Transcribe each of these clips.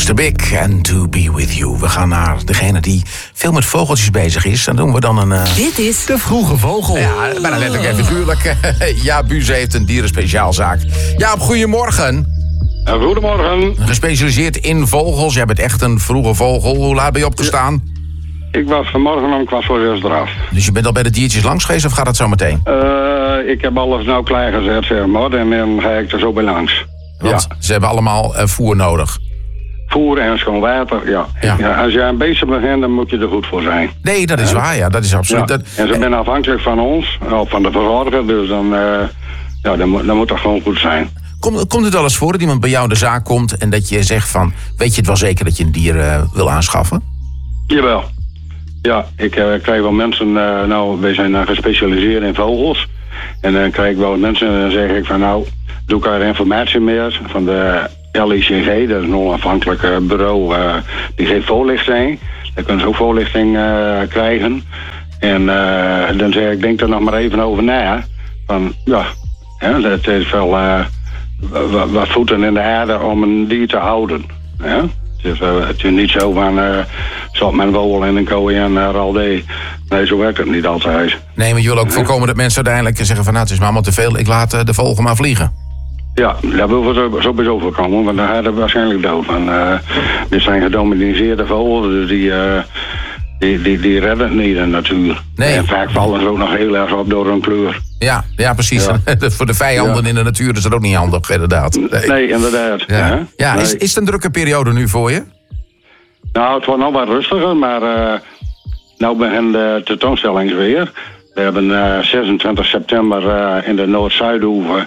Mr. Big and To Be With You. We gaan naar degene die veel met vogeltjes bezig is. Dan doen we dan een... Dit is De Vroege Vogel. Ja, bijna letterlijk even figuurlijk. Jaap Buze heeft een dierenspeciaalzaak. Jaap, goedemorgen. Goedemorgen. Gespecialiseerd in vogels. Jij bent echt een vroege vogel. Hoe laat ben je opgestaan? Ik was vanmorgen om 6:15 eraf. Dus je bent al bij de diertjes langs geweest of gaat dat zo meteen? Ik heb alles nou klaargezet, zeg maar. En dan ga ik er zo bij langs. Want ze hebben allemaal voer nodig. Voer en schoon water, ja. Als je aan beesten begint, dan moet je er goed voor zijn. Nee, dat is waar, ja. Dat is absoluut... Ja. En ze zijn afhankelijk van ons, of van de verzorger. Dus dan moet dat gewoon goed zijn. Komt het wel eens voor dat iemand bij jou in de zaak komt en dat je zegt van... weet je het wel zeker dat je een dier wil aanschaffen? Jawel. Ja, ik krijg wel mensen... wij zijn gespecialiseerd in vogels. En dan krijg ik wel mensen en dan zeg ik van... doe ik er informatie meer van de LICG. Dat is een onafhankelijk bureau. Die geeft voorlichting. Daar kunnen ze ook voorlichting krijgen. En dan zeg ik, denk er nog maar even over na. Van, dat is wel... wat voeten in de aarde om een dier te houden. Ja? Het is niet zo van... zat mijn vogel in een kooi en raldé. Nee, zo werkt het niet altijd. Nee, maar je wil ook voorkomen dat mensen uiteindelijk zeggen van... het is maar allemaal te veel, ik laat de vogel maar vliegen. Ja, dat wil we sowieso voorkomen, want dan gaat het waarschijnlijk dood. Dit zijn gedominiseerde vogels, dus die redden het niet in de natuur. Nee. En vaak vallen ze ook nog heel erg op door hun kleur. Ja, precies. Ja. Voor de vijanden in de natuur is dat ook niet handig, inderdaad. Nee inderdaad. Ja. Is het een drukke periode nu voor je? Nou, het wordt nog wat rustiger, maar nou begint de tentoonstelling weer. We hebben 26 september in de Noord-Zuidoever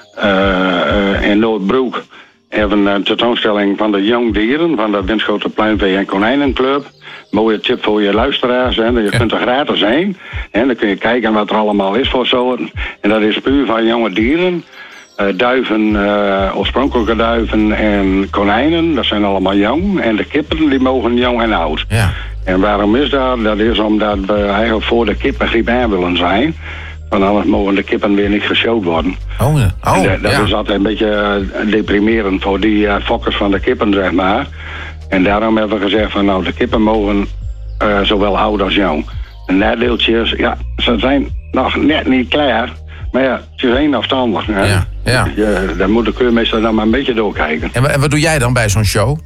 in Noordbroek hebben een tentoonstelling van de jongdieren van de Winschoten Pluimvee en Konijnenclub. Mooie tip voor je luisteraars. Hè. Je kunt er gratis heen. En dan kun je kijken wat er allemaal is voor soorten. En dat is puur van jonge dieren. Duiven, oorspronkelijke duiven en konijnen. Dat zijn allemaal jong. En de kippen die mogen jong en oud. Ja. En waarom is dat? Dat is omdat we eigenlijk voor de kippengriep aan willen zijn. Want anders mogen de kippen weer niet geshowd worden. Dat is altijd een beetje deprimerend voor die fokkers van de kippen, zeg maar. En daarom hebben we gezegd van de kippen mogen zowel oud als jong. Een nadeeltje is, ze zijn nog net niet klaar. Maar het is één afstandig. Ja. Dan moet de keurmeester dan maar een beetje doorkijken. En wat doe jij dan bij zo'n show?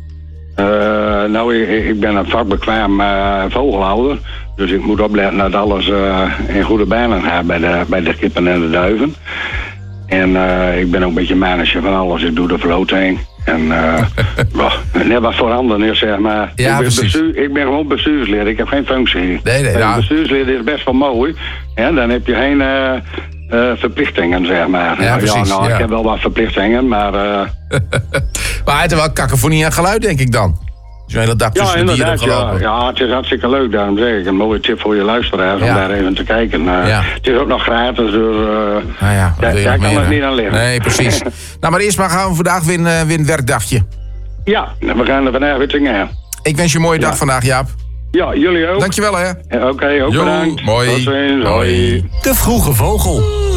Ik ben een vakbekwaam vogelhouder. Dus ik moet opletten dat alles in goede banen gaat bij de kippen en de duiven. En ik ben ook een beetje manager van alles. Ik doe de verloting. En net wat voorhanden is, zeg maar. Ja, ik ben gewoon bestuurslid. Ik heb geen functie. Nee. Bestuurslid is best wel mooi. Ja, dan heb je geen verplichtingen, zeg maar. Ja, precies. Ik heb wel wat verplichtingen, maar... Maar het is wel cacophonie aan geluid, denk ik dan. Zo'n hele dag tussen de dieren gelopen. Ja, het is hartstikke leuk. Daarom zeg ik een mooie tip voor je luisteraars om daar even te kijken. Het is ook nog gratis, dus daar kan het niet aan liggen. Nee, precies. Maar eerst maar gaan we vandaag weer een werkdagje. Ja, we gaan er vandaag weer tegen. Ik wens je een mooie dag vandaag, Jaap. Ja, jullie ook. Dankjewel, hè. Oké, ook bedankt. Mooi. Tot ziens. Hoi. De Vroege Vogel.